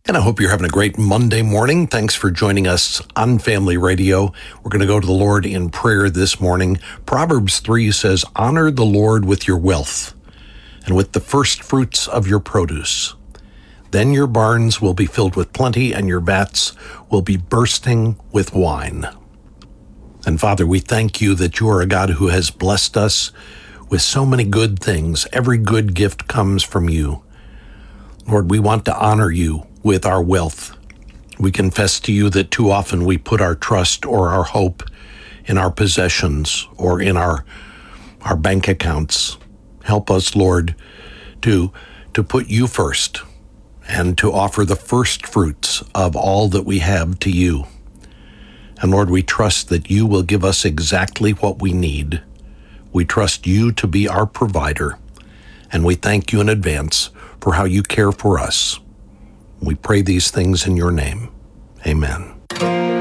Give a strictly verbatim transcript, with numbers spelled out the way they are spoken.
And I hope you're having a great Monday morning. Thanks for joining us on Family Radio. We're going to go to the Lord in prayer this morning. Proverbs three says, "Honor the Lord with your wealth and with the first fruits of your produce. Then your barns will be filled with plenty and your vats will be bursting with wine." And Father, we thank you that you are a God who has blessed us with so many good things. Every good gift comes from you. Lord, we want to honor you with our wealth. We confess to you that too often we put our trust or our hope in our possessions or in our our bank accounts. Help us, Lord, to to put you first and to offer the first fruits of all that we have to you. And Lord, we trust that you will give us exactly what we need. We trust you to be our provider, and we thank you in advance for how you care for us. We pray these things in your name. Amen.